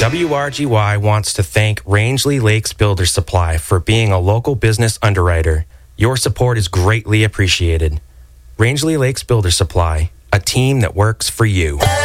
WRGY wants to thank Rangeley Lakes Builder Supply for being a local business underwriter. Your support is greatly appreciated. Rangeley Lakes Builder Supply, a team that works for you.